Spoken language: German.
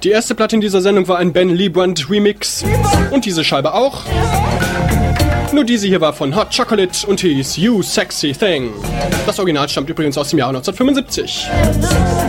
Die erste Platte in dieser Sendung war ein Ben Liebrandt Remix und diese Scheibe auch. Nur diese hier war von Hot Chocolate und hieß You Sexy Thing. Das Original stammt übrigens aus dem Jahr 1975.